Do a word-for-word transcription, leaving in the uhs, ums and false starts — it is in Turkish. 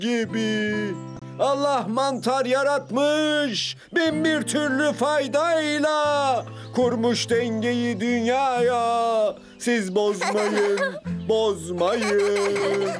gibi. Allah mantar yaratmış bin bir türlü faydayla, kurmuş dengeyi dünyaya. Siz bozmayın, bozmayın.